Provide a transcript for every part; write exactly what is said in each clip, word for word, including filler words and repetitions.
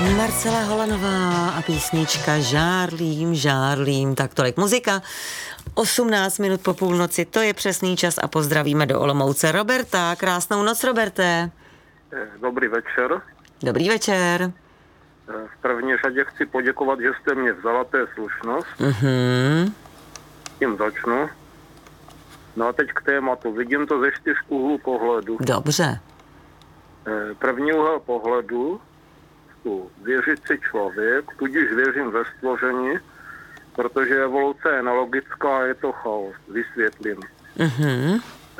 Marcela Holanová a písnička Žárlím, žárlím, tak tolik muzika. osmnáct minut po půlnoci, to je přesný čas a pozdravíme do Olomouce Roberta. Krásnou noc, Roberte. Dobrý večer. Dobrý večer. V první řadě chci poděkovat, že jste mě vzala, to je slušnost. Mhm. Tím začnu. No a teď k tématu. Vidím to ze čtyř úhlů pohledu. Dobře. První úhel pohledu, věřit si člověk, tudíž věřím ve stvoření, protože evoluce je nelogická a je to chaos. Vysvětlím. Mhm.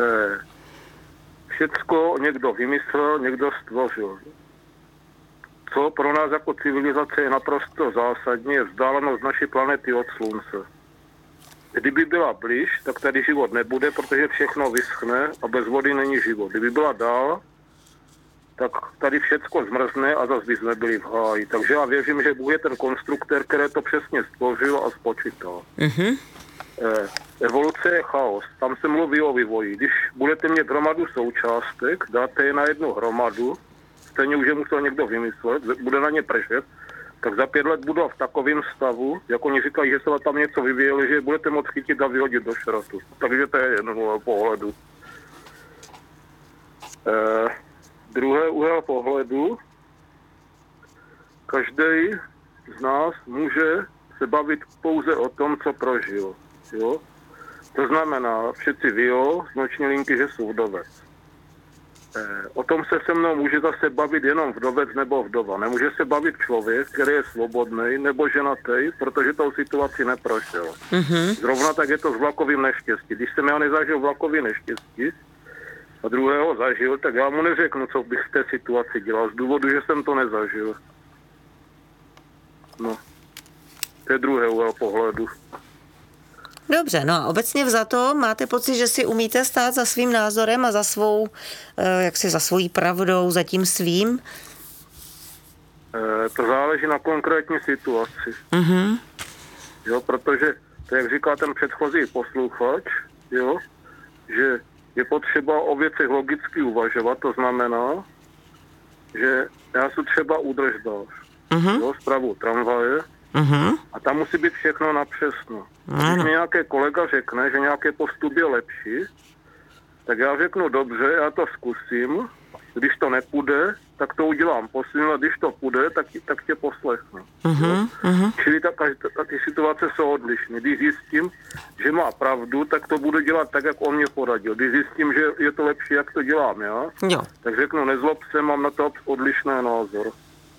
Všecko někdo vymyslel, někdo stvořil. Co pro nás jako civilizace je naprosto zásadní, je vzdálenost naší planety od slunce. Kdyby byla blíž, tak tady život nebude, protože všechno vyschne a bez vody není život. Kdyby byla dál, tak tady všecko zmrzne a zase by jsme byli v háji. Takže já věřím, že Bůh je ten konstruktor, který to přesně stvořil a spočítal. Mhm. Eh, evoluce je chaos. Tam se mluví o vývoji. Když budete mít hromadu součástek, dáte je na jednu hromadu, stejně už je musel někdo vymyslet, bude na ně pršet, tak za pět let budou v takovém stavu, jak oni říkají, že se tam něco vyvíjeli, že budete moct chytit a vyhodit do šrotu. Takže to je jeden úhel pohledu. Eh, druhé úhel pohledu. Každý z nás může se bavit pouze o tom, co prožil. Jo? To znamená, všetci ví, z noční linky, že jsou vdovec. Eh, o tom se se mnou může zase bavit jenom vdovec nebo vdova. Nemůže se bavit člověk, který je svobodný nebo ženatý, protože tou situaci neprošel. Mhm. Zrovna tak je to s vlakovým neštěstí. Když jsem já nezažil vlakový neštěstí a druhého zažil, tak já mu neřeknu, co bych v té situaci dělal, z důvodu, že jsem to nezažil. No, to je druhé úhel pohledu. Dobře, no a obecně vzato máte pocit, že si umíte stát za svým názorem a za svou, jak si za svojí pravdou, za tím svým? E, to záleží na konkrétní situaci. Mhm. Jo, protože, to jak říká ten předchozí posluchač, jo, že je potřeba o věcech logicky uvažovat, to znamená, že já jsem třeba údržbář, Mhm. jo, spravu tramvaje, Mhm. a tam musí být všechno napřesno. Ano. Když mi nějaký kolega řekne, že nějaký postup je lepší, tak já řeknu dobře, já to zkusím, když to nepůjde, tak to udělám posledně, a když to půjde, tak, tak tě poslechnu. Mhm. Mhm. Čili ta, ta, ta, ty situace jsou odlišné. Když zjistím, že má pravdu, tak to budu dělat tak, jak on mě poradil. Když zjistím, že je to lepší, jak to dělám já, Jo. tak řeknu, nezlob se, mám na to odlišný názor.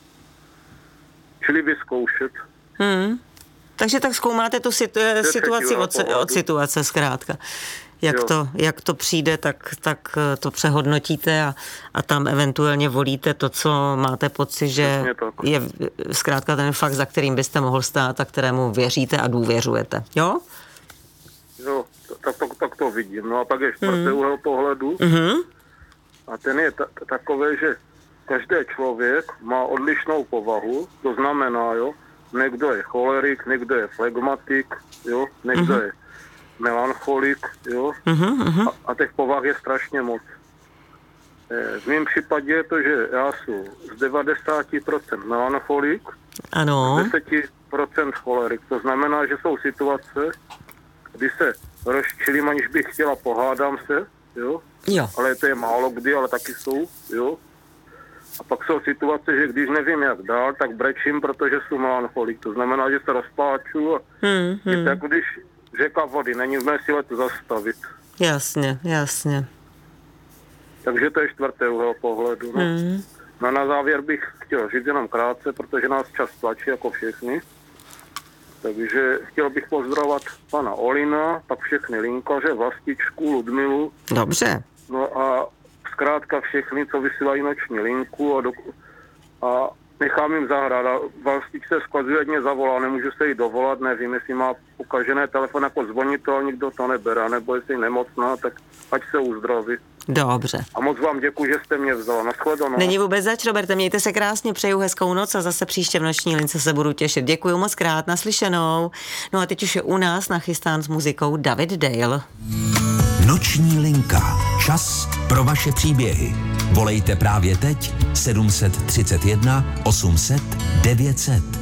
Čili vyzkoušet. Hmm. Takže tak zkoumáte tu situ- situaci od, od situace zkrátka. Jak to, jak to přijde, tak, tak to přehodnotíte a, a tam eventuálně volíte to, co máte pocit, že je zkrátka ten fakt, za kterým byste mohl stát a kterému věříte a důvěřujete. Jo? Jo, tak to, tak to vidím. No a pak je čtvrtý hmm. úhel pohledu. Mm-hmm. A ten je ta, takový, že každý člověk má odlišnou povahu, to znamená, jo, někdo je cholerik, někdo je flegmatik, jo, někdo mm-hmm. je melancholik, jo, mm-hmm. a, a těch povah je strašně moc. E, v mém případě je to, že já jsem z devadesát procent melancholik, ano. z deset procent cholerik. To znamená, že jsou situace, kdy se rozčilím, aniž bych chtěla, pohádám se, jo, jo. ale to je málo kdy, ale taky jsou, jo. A pak jsou situace, že když nevím, jak dál, tak brečím, protože jsem melancholik. To znamená, že se rozpláču a hmm, hmm. je to jako když řeka vody, není v mé síle to zastavit. Jasně, jasně. Takže to je čtvrté úhel pohledu. No. Hmm. No na závěr bych chtěl říct jenom krátce, protože nás čas tlačí jako všechny. Takže chtěl bych pozdravovat pana Olina, pak všechny linkaře, Vlastičku, Ludmilu. Dobře. No a zkrátka všechny, co vysílají noční linku a, do, a nechám jim zahrát. A Vlastič se skazuje, ať mě zavolá, nemůžu se jí dovolat, nevím, jestli má ukažené telefon jako zvonitel, ale nikdo to nebere, nebo jestli je nemocná, tak ať se uzdraví. Dobře. A moc vám děkuji, že jste mě vzala. Nashledanou. Není vůbec zač, Roberte, mějte se krásně, přeju hezkou noc a zase příště v noční lince se budu těšit. Děkuji moc krát, naslyšenou. No a teď už je u nás nachystán s muzikou David Dale. Noční linka. Čas pro vaše příběhy. Volejte právě teď sedm set třicet jedna osm set devět set.